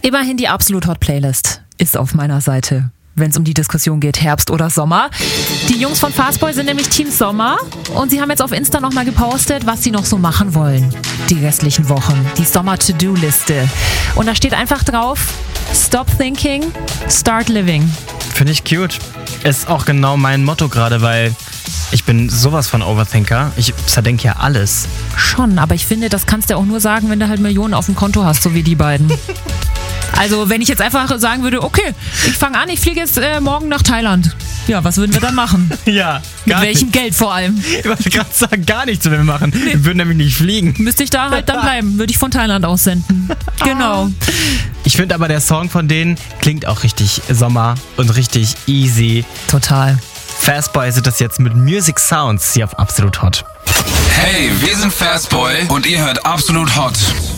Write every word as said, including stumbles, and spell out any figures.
Immerhin die Absolut Hot Playlist ist auf meiner Seite, wenn es um die Diskussion geht, Herbst oder Sommer. Die Jungs von Fastboy sind nämlich Team Sommer und sie haben jetzt auf Insta nochmal gepostet, was sie noch so machen wollen. Die restlichen Wochen, die Sommer-To-Do-Liste. Und da steht einfach drauf, Stop thinking, start living. Finde ich cute. Ist auch genau mein Motto gerade, weil ich bin sowas von Overthinker. Ich zerdenke ja alles. Schon, aber ich finde, das kannst du auch nur sagen, wenn du halt Millionen auf dem Konto hast, so wie die beiden. Also wenn ich jetzt einfach sagen würde, okay, ich fange an, ich fliege jetzt äh, morgen nach Thailand. Ja, was würden wir dann machen? Ja, Mit welchem Geld vor allem? Ich wollte gerade sagen, gar nichts würden wir machen. Nee. Wir würden nämlich nicht fliegen. Müsste ich da halt dann bleiben, würde ich von Thailand aussenden. Genau. Ich finde aber, der Song von denen klingt auch richtig Sommer und richtig easy. Total. Fastboy sind das jetzt mit Music Sounds hier auf Absolut Hot. Hey, wir sind Fastboy und ihr hört Absolut Hot.